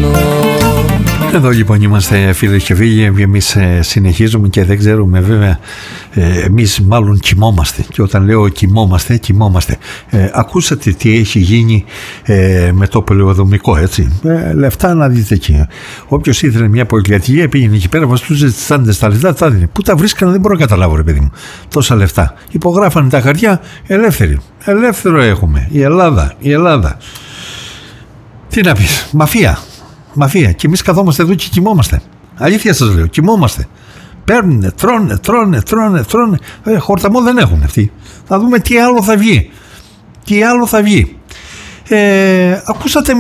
άλλο. Εδώ λοιπόν είμαστε φίλες και φίλοι, εμείς συνεχίζουμε και δεν ξέρουμε βέβαια, εμείς μάλλον κοιμόμαστε, και όταν λέω κοιμόμαστε. Ακούσατε τι έχει γίνει με το πολεοδομικό, έτσι, λεφτά να δείτε εκεί. Όποιος ήθελε μια πολυκατοικία πήγαινε εκεί πέρα, βαστούσε τις τσάντες τα λεφτά, τα δίνει. Πού τα βρίσκανε δεν μπορώ να καταλάβω, ρε παιδί μου, τόσα λεφτά. Υπογράφανε τα χαρτιά, ελεύθερο έχουμε, η Ελλάδα. Τι να πεις, μαφία. Και εμείς καθόμαστε εδώ και κοιμόμαστε. Αλήθεια σας λέω, κοιμόμαστε. Παίρνουνε, τρώνε. Χορταμό δεν έχουν αυτοί. Θα δούμε τι άλλο θα βγει. Ακούσατε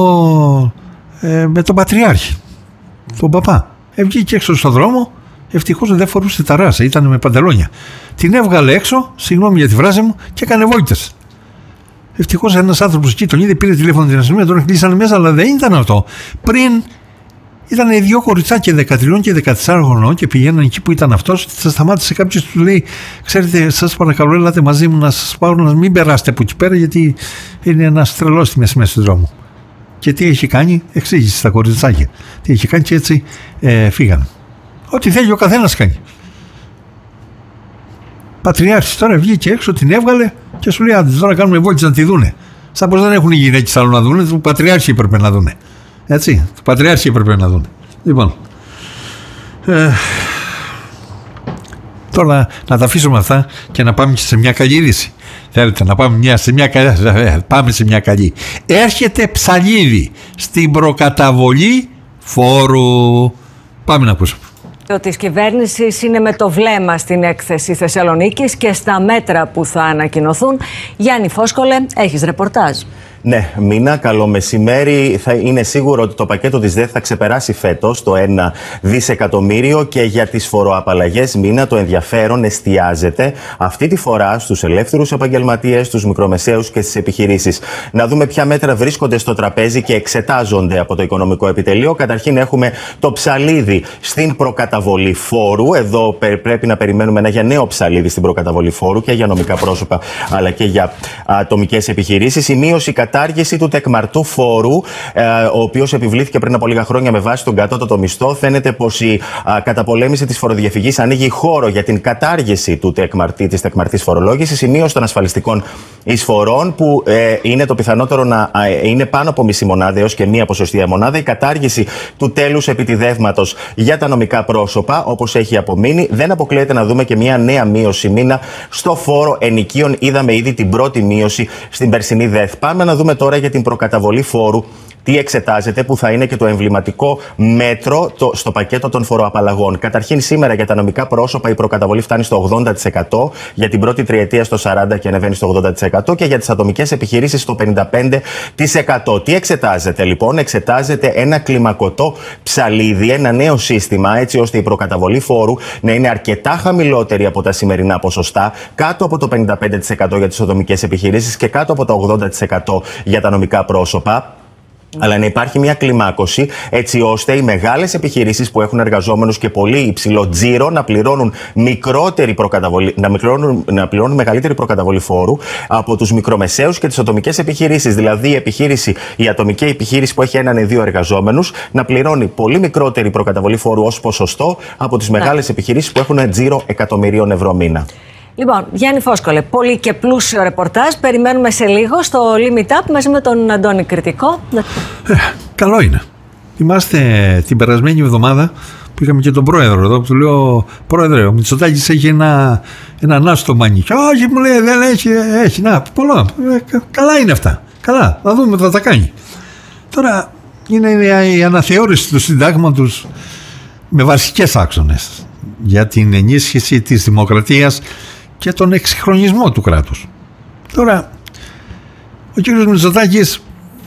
με τον Πατριάρχη, τον παπά. Βγήκε έξω στον δρόμο. Ευτυχώς δεν φορούσε τα ράσα, ήταν με παντελόνια. Την έβγαλε έξω, συγγνώμη για τη φράση μου, και έκανε βόλτες. Ευτυχώς ένας άνθρωπος εκεί τον είδε, πήρε τηλέφωνο την αστυνομία, τον κλείσανε μέσα, αλλά δεν ήταν αυτό. Πριν ήταν δύο κοριτσάκια 13 και 14 χρονών και πηγαίναν εκεί που ήταν αυτός. Θα σταμάτησε κάποιος, του λέει: ξέρετε, σας παρακαλώ, ελάτε μαζί μου να σας πάρω, να μην περάσετε από εκεί πέρα, γιατί είναι ένας τρελός στη μέση του δρόμου. Και τι έχει κάνει, εξήγησε στα κοριτσάκια. Τι έχει κάνει, και έτσι φύγανε. Ό,τι θέλει ο καθένας κάνει. Πατριάρχης τώρα βγήκε έξω, την έβγαλε και σου λέει: άντε τώρα κάνουμε βόλτες να τη δούνε. Σαν πως δεν έχουν οι γυναίκες άλλο να δούνε, του Πατριάρχη έπρεπε να δούνε. Έτσι, του Πατριάρχη έπρεπε να δούνε. Λοιπόν, τώρα να τα αφήσουμε αυτά και να πάμε σε μια καλή είδηση. Θέλετε να πάμε πάμε σε μια καλή. Έρχεται ψαλίδι στην προκαταβολή φόρου. Πάμε να ακούσουμε. Της κυβέρνησης είναι με το βλέμμα στην έκθεση Θεσσαλονίκης και στα μέτρα που θα ανακοινωθούν. Γιάννη Φόσκολε, έχεις ρεπορτάζ. Ναι, Μίνα, καλό μεσημέρι. Είναι σίγουρο ότι το πακέτο της ΔΕΘ θα ξεπεράσει φέτος το 1 δισεκατομμύριο και για τις φοροαπαλλαγές, Μίνα, το ενδιαφέρον εστιάζεται αυτή τη φορά στους ελεύθερους επαγγελματίες, στους μικρομεσαίους και στις επιχειρήσεις. Να δούμε ποια μέτρα βρίσκονται στο τραπέζι και εξετάζονται από το Οικονομικό Επιτελείο. Καταρχήν έχουμε το ψαλίδι στην προκαταβολή φόρου. Εδώ πρέπει να περιμένουμε ένα για νέο ψαλίδι στην προκαταβολή φόρου και για νομικά πρόσωπα αλλά και για ατομικές επιχειρήσεις. Η μείωση κατάργηση του τεκμαρτού φόρου, ο οποίος επιβλήθηκε πριν από λίγα χρόνια με βάση τον κατώτατο μισθό. Φαίνεται πως η καταπολέμηση της φοροδιαφυγής ανοίγει χώρο για την κατάργηση της τεκμαρτής φορολόγησης, η μείωση των ασφαλιστικών εισφορών, που είναι το πιθανότερο να είναι πάνω από μισή μονάδα έως και μία ποσοστία μονάδα, η κατάργηση του τέλους επιτιδεύματος για τα νομικά πρόσωπα, όπως έχει απομείνει. Δεν αποκλείεται να δούμε και μία νέα μείωση, Μίνα, στο φόρο ενοικίων. Είδαμε ήδη την πρώτη μείωση στην περσινή ΔΕΘ. Πάμε να δούμε τώρα για την προκαταβολή φόρου τι εξετάζεται, που θα είναι και το εμβληματικό μέτρο στο πακέτο των φοροαπαλλαγών. Καταρχήν, σήμερα για τα νομικά πρόσωπα η προκαταβολή φτάνει στο 80%, για την πρώτη τριετία στο 40% και ανεβαίνει στο 80%, και για τις ατομικές επιχειρήσεις στο 55%. Τι εξετάζεται λοιπόν? Εξετάζεται ένα κλιμακωτό ψαλίδι, ένα νέο σύστημα, έτσι ώστε η προκαταβολή φόρου να είναι αρκετά χαμηλότερη από τα σημερινά ποσοστά, κάτω από το 55% για τις ατομικές επιχειρήσεις και κάτω από το 80% για τα νομικά πρόσωπα. Αλλά να υπάρχει μια κλιμάκωση, έτσι ώστε οι μεγάλες επιχειρήσεις που έχουν εργαζόμενους και πολύ υψηλό τζίρο να πληρώνουν να πληρώνουν μεγαλύτερη προκαταβολή φόρου από τους μικρομεσαίους και τις ατομικές επιχειρήσεις. Δηλαδή, η ατομική επιχείρηση που έχει έναν ή δύο εργαζόμενους να πληρώνει πολύ μικρότερη προκαταβολή φόρου ως ποσοστό από τις μεγάλες επιχειρήσεις που έχουν τζίρο εκατομμυρίων ευρώ μήνα. Λοιπόν, Γιάννη Φόσκολε, πολύ και πλούσιο ρεπορτάζ. Περιμένουμε σε λίγο στο Limit Up μαζί με τον Αντώνη Κρητικό. Καλό είναι. Θυμάστε την περασμένη εβδομάδα που είχαμε και τον πρόεδρο εδώ, που του λέω: πρόεδρε, ο Μητσοτάκης έχει ένα άστο μανίκι. Όχι, μου λέει, δεν έχει. Να, πολλά. Καλά είναι αυτά. Καλά, θα δούμε, θα τα κάνει. Τώρα είναι η αναθεώρηση του συντάγματος με βασικές άξονες για την ενίσχυση της δημοκρατίας και τον εξυγχρονισμό του κράτους. Τώρα, ο κύριος Μητσοτάκης,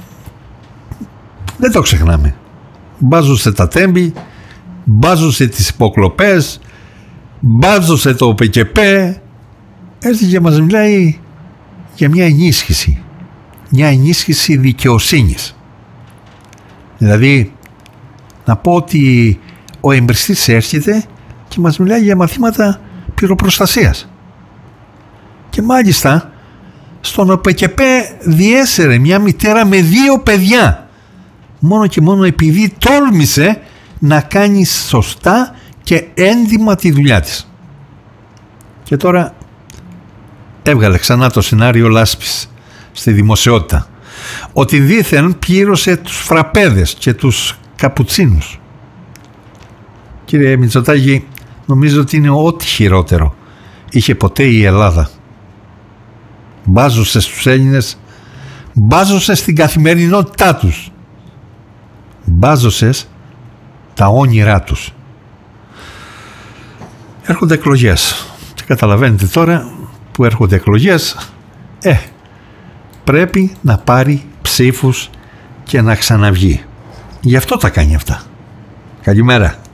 δεν το ξεχνάμε, μπάζωσε τα τέμπη, μπάζωσε τις υποκλοπές, μπάζωσε το ΠΚΠ, έρθει και μας μιλάει για μια ενίσχυση δικαιοσύνης. Δηλαδή, να πω ότι ο εμπριστής έρχεται και μας μιλάει για μαθήματα πυροπροστασίας. Και μάλιστα στον ΟΠΚΠ διέσαιρε μια μητέρα με 2 παιδιά μόνο και μόνο επειδή τόλμησε να κάνει σωστά και έντιμα τη δουλειά της. Και τώρα έβγαλε ξανά το σενάριο λάσπης στη δημοσιότητα, ότι δήθεν πλήρωσε τους φραπέδες και τους καπουτσίνους. Κύριε Μητσοτάκη, νομίζω ότι είναι ό,τι χειρότερο είχε ποτέ η Ελλάδα. Μπάζωσε στους Έλληνες, μπάζωσε στην καθημερινότητά τους, μπάζωσε τα όνειρά τους. Έρχονται εκλογές και καταλαβαίνετε τώρα που έρχονται εκλογές, πρέπει να πάρει ψήφους και να ξαναβγεί. Γι' αυτό τα κάνει αυτά. Καλημέρα.